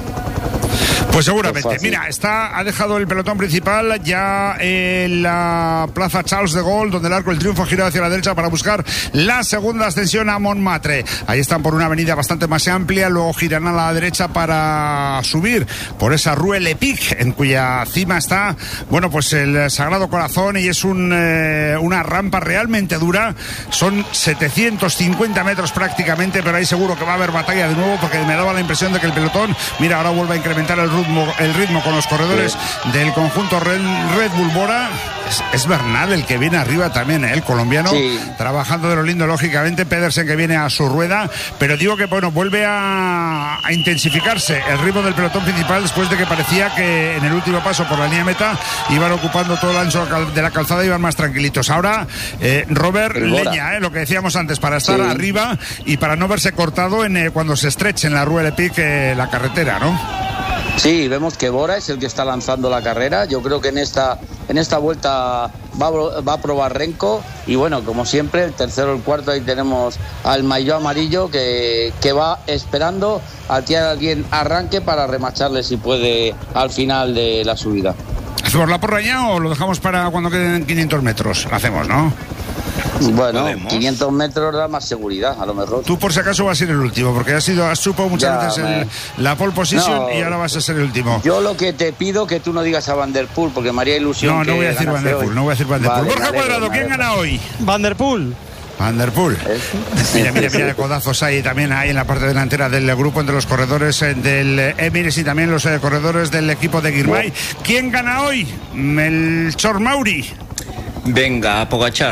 Pues seguramente. Mira, ha dejado el pelotón principal ya en la plaza Charles de Gaulle, donde el Arco del Triunfo ha girado hacia la derecha para buscar la segunda ascensión a Montmartre. Ahí están por una avenida bastante más amplia, luego giran a la derecha para subir por esa Rue Lepic, en cuya cima está, bueno, pues el Sagrado Corazón, y es una rampa realmente dura. Son 750 metros prácticamente, pero ahí seguro que va a haber batalla de nuevo, porque me daba la impresión de que el pelotón, mira, ahora vuelve a incrementar el el ritmo con los corredores del conjunto Red Bull Bora. Es Bernal el que viene arriba también, el colombiano, trabajando de lo lindo, lógicamente. Pedersen que viene a su rueda, pero digo que bueno, vuelve a intensificarse el ritmo del pelotón principal después de que parecía que en el último paso por la línea meta iban ocupando todo el ancho de la calzada, iban más tranquilitos. Ahora Robert leña, lo que decíamos antes, para estar arriba y para no verse cortado cuando se estreche en la Rue Le Pic la carretera, ¿no? Sí, vemos que Bora es el que está lanzando la carrera. Yo creo que en esta vuelta va a probar Renko. Y bueno, como siempre, el tercero, el cuarto, ahí tenemos al maillot amarillo que va esperando a que alguien arranque para remacharle si puede al final de la subida. ¿Hacemos la porra ya o lo dejamos para cuando queden 500 metros? Lo hacemos, ¿no? Bueno, 500 metros da más seguridad, a lo mejor. Tú por si acaso vas a ser el último, porque has chupado muchas veces la pole position y ahora vas a ser el último. Yo lo que te pido que tú no digas a Van der Poel, porque me haría ilusión. No voy a decir Van der Poel, Borja Cuadrado, ¿quién gana hoy? Van der Poel. Mira de codazos ahí también en la parte delantera del grupo entre los corredores del Emirates y también los corredores del equipo de Girmay. ¿Quién gana hoy? Melchor Mauri. Venga, Pogačar.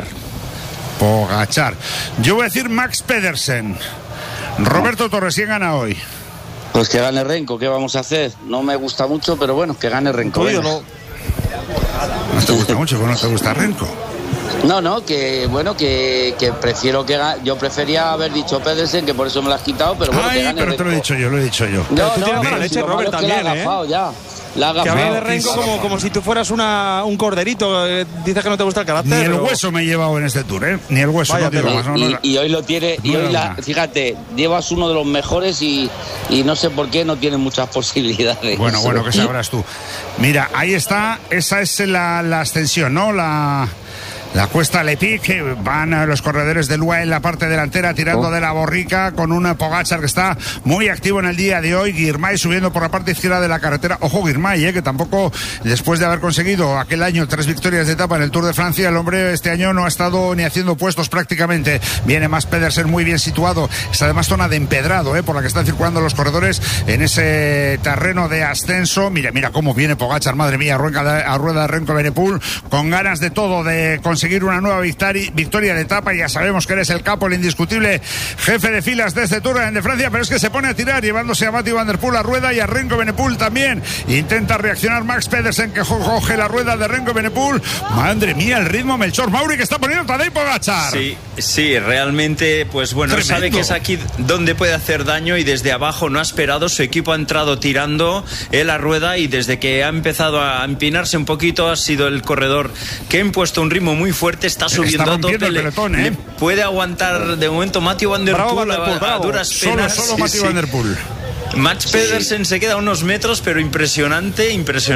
Yo voy a decir Max Pedersen. Roberto Torres, ¿quién gana hoy? Pues que gane Renko, ¿qué vamos a hacer? No me gusta mucho, pero bueno, que gane Renko. No te gusta mucho, pero no te gusta Renko. No, que bueno, que prefiero que gane. Yo prefería haber dicho Pedersen, que por eso me lo has quitado, pero bueno, que gane pero Renko. te lo he dicho yo. No, tú tienes mala leche, Robert, también, ya. Que hable de Renko como si tú fueras un corderito. Dices que no te gusta el carácter. Ni el hueso me he llevado en este tour, Ni el hueso. Vaya, no digo más, y hoy lo tiene. Fíjate, llevas uno de los mejores y no sé por qué no tiene muchas posibilidades. Bueno, que sabrás tú. Mira, ahí está. Esa es la ascensión, ¿no? La cuesta Le Pic, van los corredores del UAE en la parte delantera tirando de la borrica con un Pogačar que está muy activo en el día de hoy. Girmay subiendo por la parte izquierda de la carretera. Ojo Girmay, que tampoco, después de haber conseguido aquel año 3 victorias de etapa en el Tour de Francia, el hombre este año no ha estado ni haciendo puestos prácticamente. Viene más Pedersen muy bien situado. Es además zona de empedrado, por la que están circulando los corredores en ese terreno de ascenso. Mira cómo viene Pogačar, madre mía, a rueda de Renko Evenepoel, con ganas de todo, de conseguir una nueva victoria de etapa. Ya sabemos que eres el capo, el indiscutible jefe de filas de este Tour de Francia, pero es que se pone a tirar llevándose a Mathieu Van der Poel a rueda y a Renko Evenepoel también. Intenta reaccionar Max Pedersen, que coge la rueda de Renko Evenepoel. Madre mía, el ritmo Melchor Mauri que está poniendo Tadej Pogačar. Sí, realmente, pues bueno, tremendo. Sabe que es aquí donde puede hacer daño y desde abajo no ha esperado. Su equipo ha entrado tirando la rueda y desde que ha empezado a empinarse un poquito ha sido el corredor que ha impuesto un ritmo muy fuerte, está subiendo a tope, le puede aguantar de momento Mathieu Van der Poel a duras penas. Solo Mathieu Van der Poel. Max Pedersen se queda a unos metros, pero impresionante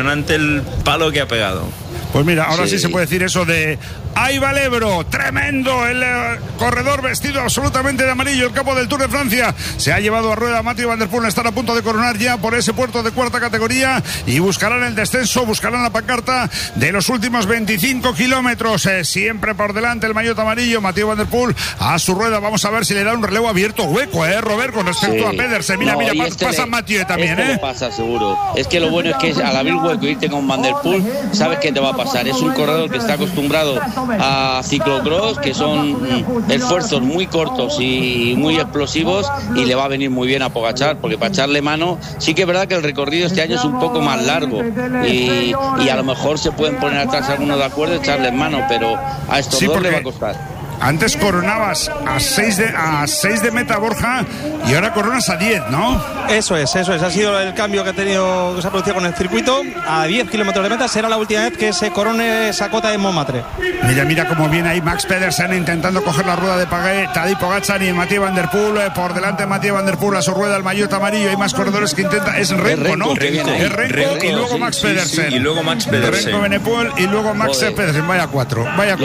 el palo que ha pegado. Pues mira, ahora sí se puede decir eso de ¡ay, va el Ebro! ¡Tremendo! El corredor vestido absolutamente de amarillo, el capo del Tour de Francia. Se ha llevado a rueda Mathieu Van der Poel. Están a punto de coronar ya por ese puerto de cuarta categoría y buscarán el descenso, buscarán la pancarta de los últimos 25 kilómetros. Siempre por delante el maillot amarillo, Mathieu Van der Poel a su rueda. Vamos a ver si le da un relevo abierto hueco, Robert, con respecto a Pedersen. Mira, pasa Mathieu también, le pasa seguro. Es que lo bueno es que al abrir hueco y irte con Van der Poel, sabes que te va a pasar. Es un corredor que está acostumbrado a ciclocross, que son esfuerzos muy cortos y muy explosivos, y le va a venir muy bien a Pogačar, porque para echarle mano, sí que es verdad que el recorrido este año es un poco más largo y a lo mejor se pueden poner atrás algunos de acuerdo, echarle mano, pero a estos dos le va a costar. Antes coronabas a 6 de meta, Borja, y ahora coronas a 10, ¿no? Eso es. Ha sido el cambio que se ha producido con el circuito. A 10 kilómetros de meta será la última vez que se corone esa cota de Montmartre. Mira cómo viene ahí Max Pedersen intentando coger la rueda de Tadej Pogačar y Mathieu Van der Poel. Por delante Mathieu Van der Poel a su rueda, el maillot amarillo. Hay más corredores que intentan. Es Renko, ¿no? Es Renko y luego Max Pedersen. Sí, y luego Max Pedersen. Renko Evenepoel y luego Max Pedersen. Vaya cuatro.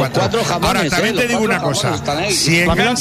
Ahora, también te digo una cosa. Si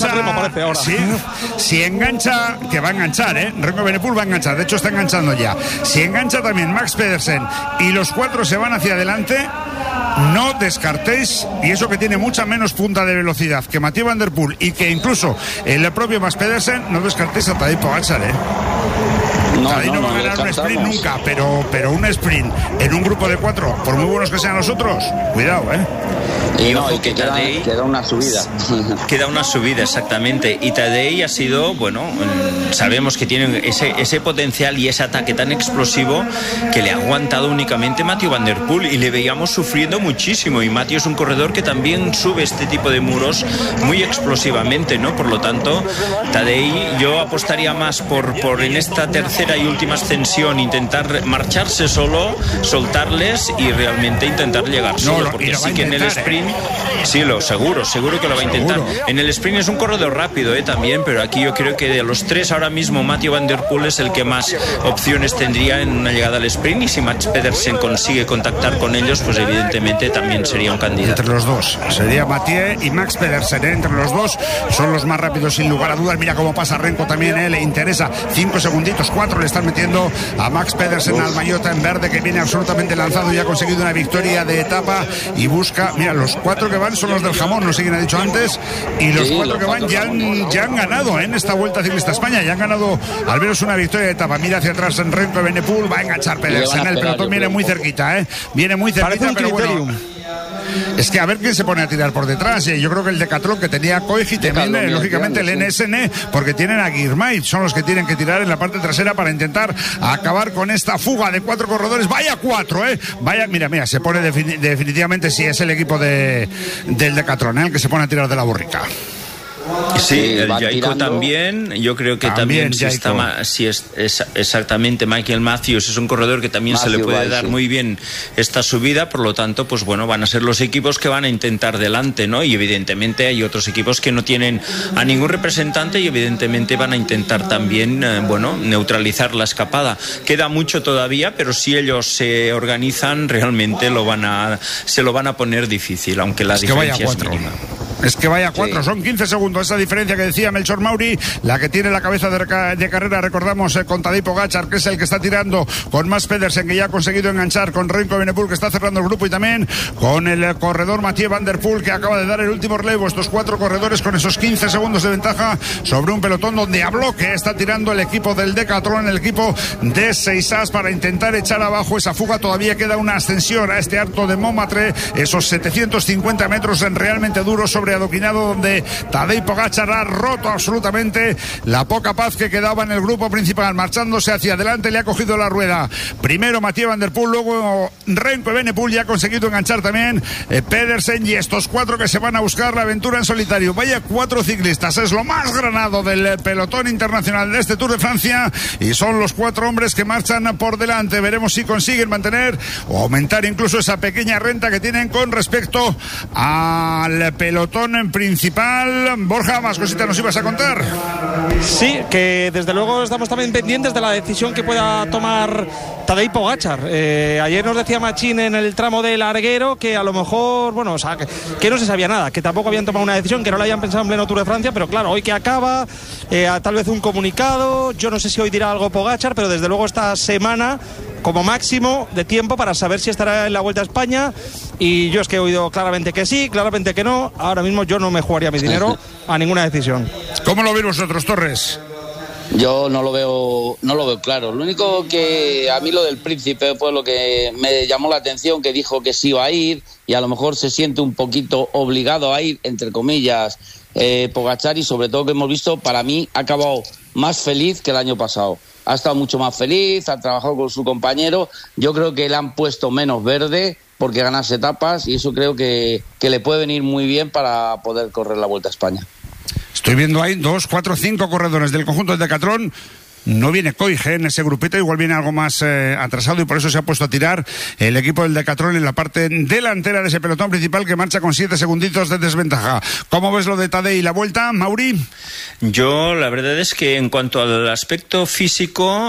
engancha, que va a enganchar, Renko Evenepoel va a enganchar, de hecho está enganchando ya. Si engancha también Max Pedersen y los cuatro se van hacia adelante, no descartéis, y eso que tiene mucha menos punta de velocidad que Mathieu Van der Poel y que incluso el propio Max Pedersen, no descartéis a Tadej Pogačar, Tadei no va a ganar un sprint nunca, pero un sprint en un grupo de 4, por muy buenos que sean los otros, cuidado, Y ojo que queda una subida. Queda una subida, exactamente. Y Tadei ha sido, bueno, sabemos que tiene ese potencial y ese ataque tan explosivo que le ha aguantado únicamente Mathieu van der Poel, y le veíamos sufriendo muchísimo. Y Mathieu es un corredor que también sube este tipo de muros muy explosivamente, ¿no? Por lo tanto, Tadei, yo apostaría más por en esta tercera y última ascensión intentar marcharse solo, soltarles y realmente intentar llegar solo, porque sí que en el sprint, sí, seguro que lo va a intentar. En el sprint es un corredor rápido también, pero aquí yo creo que de los tres ahora mismo Mathieu van der Poel es el que más opciones tendría en una llegada al sprint, y si Max Pedersen consigue contactar con ellos, pues evidentemente también sería un candidato. Entre los dos, sería Mathieu y Max Pedersen, entre los dos son los más rápidos sin lugar a dudas. Mira cómo pasa Renko también, le interesa 5 segunditos, 4 le están metiendo a Max Pedersen, al Maillot en verde, que viene absolutamente lanzado y ha conseguido una victoria de etapa y busca, mira, los 4 que van son los del jamón, no sé quién ha dicho antes, y los 4 que van ya han ganado en esta Vuelta Ciclista España, ya han ganado al menos una victoria de etapa. Mira hacia atrás en Renko Evenepoel, va a enganchar Pedersen, el pelotón viene muy cerquita, viene muy cerquita, pero bueno, es que a ver quién se pone a tirar por detrás. Yo creo que el Decathlon, que tenía Koig, también lógicamente el NSN, porque tienen a Girmay, son los que tienen que tirar en la parte trasera para intentar acabar con esta fuga de 4 corredores. Vaya 4, vaya, mira, se pone definitivamente, si es el equipo del Decathlon, el que se pone a tirar de la borrica. Sí, el Jayco también, yo creo que también si es exactamente Michael Matthews, es un corredor que también se le puede dar muy bien esta subida, por lo tanto, pues bueno, van a ser los equipos que van a intentar delante, ¿no? Y evidentemente hay otros equipos que no tienen a ningún representante y evidentemente van a intentar también, neutralizar la escapada. Queda mucho todavía, pero si ellos se organizan, realmente se lo van a poner difícil, aunque la diferencia es mínima. Es que vaya 4, son 15 segundos esa diferencia que decía Melchor Mauri, la que tiene la cabeza de carrera, recordamos, con Tadej Pogačar, que es el que está tirando, con Max Pedersen, que ya ha conseguido enganchar, con Remco Evenepoel, que está cerrando el grupo, y también con el corredor Mathieu van der Poel, que acaba de dar el último relevo. Estos 4 corredores con esos 15 segundos de ventaja sobre un pelotón donde a bloque está tirando el equipo del Decathlon, el equipo de Seisas, para intentar echar abajo esa fuga. Todavía queda una ascensión a este Alto de Montmartre, esos 750 metros realmente duros sobre adoquinado, donde Tadej Pogačar ha roto absolutamente la poca paz que quedaba en el grupo principal, marchándose hacia adelante, le ha cogido la rueda primero Mathieu van der Poel, luego Remco Evenepoel, ya ha conseguido enganchar también Pedersen, y estos 4 que se van a buscar la aventura en solitario. Vaya 4 ciclistas, es lo más granado del pelotón internacional de este Tour de Francia, y son los 4 hombres que marchan por delante. Veremos si consiguen mantener o aumentar incluso esa pequeña renta que tienen con respecto al pelotón principal. Borja, más cositas nos ibas a contar. Sí, que desde luego estamos también pendientes de la decisión que pueda tomar Tadej Pogačar. Ayer nos decía Machín en el tramo del Larguero que a lo mejor, que no se sabía nada, que tampoco habían tomado una decisión, que no la habían pensado en pleno Tour de Francia, pero claro, hoy que acaba, tal vez un comunicado, yo no sé si hoy dirá algo Pogačar, pero desde luego esta semana como máximo de tiempo para saber si estará en la Vuelta a España, y yo es que he oído claramente que sí, claramente que no. Ahora mismo yo no me jugaría mi dinero a ninguna decisión. ¿Cómo lo veis vosotros, Torres? Yo no lo veo claro. Lo único que a mí lo del Príncipe fue lo que me llamó la atención, que dijo que sí iba a ir, y a lo mejor se siente un poquito obligado a ir, entre comillas, Pogačar, y sobre todo que hemos visto, para mí ha acabado más feliz que el año pasado. Ha estado mucho más feliz, ha trabajado con su compañero. Yo creo que le han puesto menos verde porque ganase etapas, y eso creo que le puede venir muy bien para poder correr la Vuelta a España. Estoy viendo ahí 2, 4, 5 corredores del conjunto del Decathlon. No viene Koig en ese grupito, igual viene algo más atrasado, y por eso se ha puesto a tirar el equipo del Decathlon en la parte delantera de ese pelotón principal, que marcha con 7 segunditos de desventaja. ¿Cómo ves lo de Tadej y la Vuelta, Mauri? Yo la verdad es que en cuanto al aspecto físico,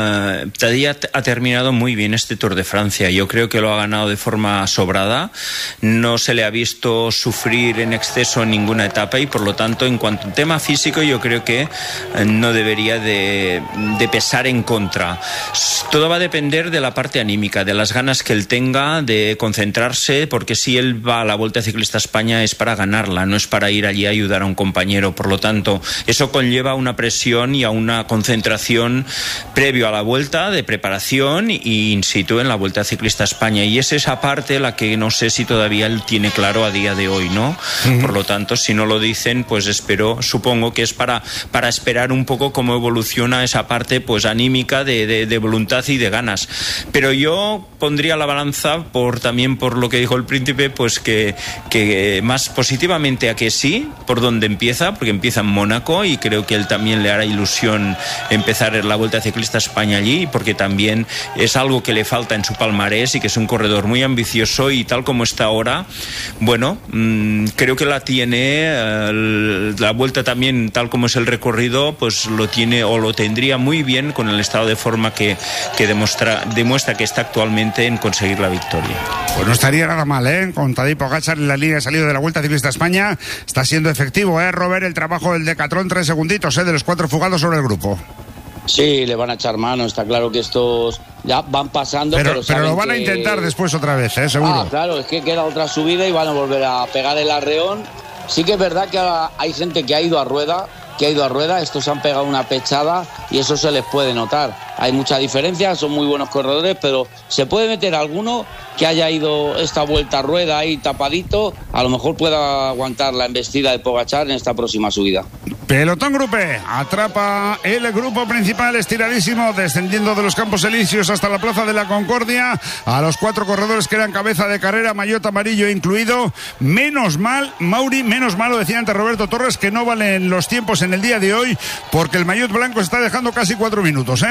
Tadej ha terminado muy bien este Tour de Francia. Yo creo que lo ha ganado de forma sobrada, no se le ha visto sufrir en exceso en ninguna etapa, y por lo tanto, en cuanto al tema físico, yo creo que no debería de de pesar en contra. Todo va a depender de la parte anímica, de las ganas que él tenga, de concentrarse, porque si él va a la Vuelta Ciclista a España es para ganarla, no es para ir allí a ayudar a un compañero. Por lo tanto, eso conlleva una presión y a una concentración previo a la vuelta, de preparación y in situ en la Vuelta Ciclista a España. Y es esa parte la que no sé si todavía él tiene claro a día de hoy, ¿no? Por lo tanto, si no lo dicen, pues supongo que es para esperar un poco cómo evoluciona esa parte pues anímica de voluntad y de ganas. Pero yo pondría la balanza también por lo que dijo el príncipe, pues que más positivamente a que sí, por donde empieza, porque empieza en Mónaco y creo que él también le hará ilusión empezar la Vuelta Ciclista a España allí, porque también es algo que le falta en su palmarés y que es un corredor muy ambicioso y tal como está ahora, bueno, creo que la tiene, la Vuelta también tal como es el recorrido, pues lo tiene o lo tendría muy bien con el estado de forma que demuestra que está actualmente en conseguir la victoria. Pues no estaría nada mal, con Tadej Pogačar en la línea de salida de la Vuelta Ciclista a España. Está siendo efectivo, Robert, el trabajo del Decathlon, 3 segunditos, de los 4 fugados sobre el grupo. Sí, le van a echar mano, está claro que estos ya van pasando, pero lo van a intentar después otra vez, seguro. Claro, es que queda otra subida y van a volver a pegar el arreón. Sí que es verdad que ahora hay gente que ha ido a rueda, estos han pegado una pechada y eso se les puede notar. Hay mucha diferencia, son muy buenos corredores, pero se puede meter alguno que haya ido esta vuelta a rueda ahí tapadito, a lo mejor pueda aguantar la embestida de Pogačar en esta próxima subida. Pelotón Grupe atrapa el grupo principal estiradísimo, descendiendo de los Campos Elíseos hasta la Plaza de la Concordia, a los 4 corredores que eran cabeza de carrera, maillot amarillo incluido. Menos mal, Mauri, menos mal, lo decía antes Roberto Torres, que no valen los tiempos en el día de hoy, porque el maillot blanco está dejando casi 4 minutos,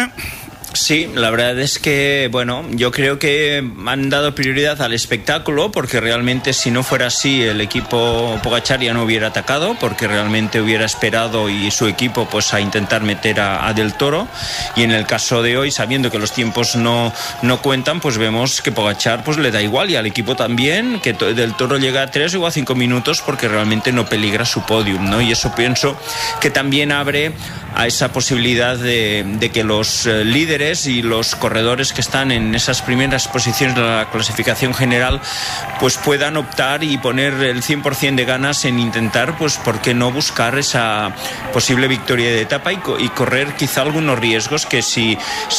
Sí, la verdad es que, bueno, yo creo que han dado prioridad al espectáculo, porque realmente si no fuera así el equipo Pogačar ya no hubiera atacado, porque realmente hubiera esperado y su equipo pues a intentar meter a Del Toro, y en el caso de hoy, sabiendo que los tiempos no cuentan, pues vemos que Pogačar pues le da igual, y al equipo también, que Del Toro llega a 3 o a 5 minutos porque realmente no peligra su podium, ¿no? Y eso pienso que también abre a esa posibilidad de que los líderes y los corredores que están en esas primeras posiciones de la clasificación general pues puedan optar y poner el 100% de ganas en intentar, pues por qué no buscar esa posible victoria de etapa y correr quizá algunos riesgos que si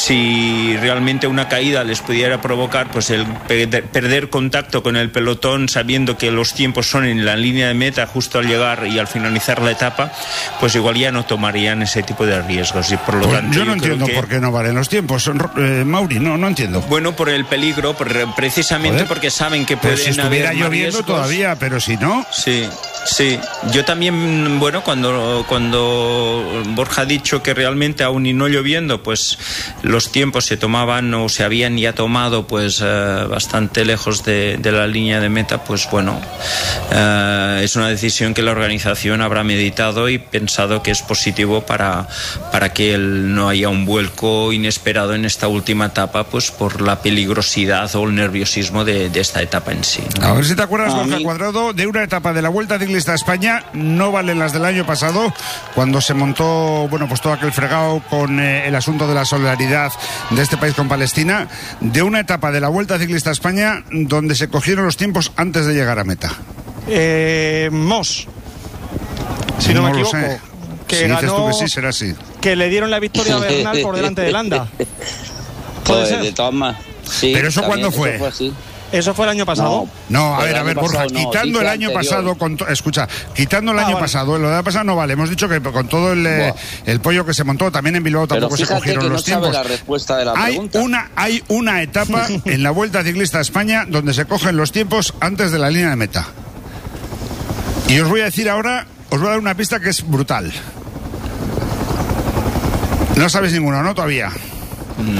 realmente una caída les pudiera provocar pues el perder contacto con el pelotón, sabiendo que los tiempos son en la línea de meta justo al llegar y al finalizar la etapa, pues igual ya no tomarían ese tipo de riesgos, y por lo tanto yo no entiendo por qué no valen los tiempos, Mauri, no entiendo. Bueno, por el peligro, precisamente porque saben que pueden si estuviera haber lloviendo riesgos. Todavía, pero si no. Sí, yo también, bueno, cuando Borja ha dicho que realmente aún y no lloviendo, pues los tiempos se tomaban o se habían ya tomado pues bastante lejos de la línea de meta, pues bueno, es una decisión que la organización habrá meditado y pensado que es positivo para que no haya un vuelco inesperado en esta última etapa, pues por la peligrosidad o el nerviosismo de esta etapa en sí, ¿no? A ver si te acuerdas, Borja Cuadrado, de una etapa de la Vuelta Ciclista a España, no valen las del año pasado, cuando se montó, bueno, pues todo aquel fregado con el asunto de la solidaridad de este país con Palestina, de una etapa de la Vuelta Ciclista a España donde se cogieron los tiempos antes de llegar a meta. Moss, si no me equivoco. Que si ganó, dices tú que sí, será así. Que le dieron la victoria a Bernal por delante de Landa. Pues de todas maneras. Sí, ¿pero eso cuándo fue? ¿Eso fue el año pasado? No, a ver, Borja, quitando el año pasado, quitando el año pasado, lo de la pasada no vale. Hemos dicho que con todo el pollo que se montó, también en Bilbao tampoco se cogieron los tiempos. La respuesta de la pregunta. Hay una etapa en la Vuelta Ciclista a España donde se cogen los tiempos antes de la línea de meta. Y os voy a decir ahora, os voy a dar una pista que es brutal. No sabéis ninguno, ¿no? Todavía.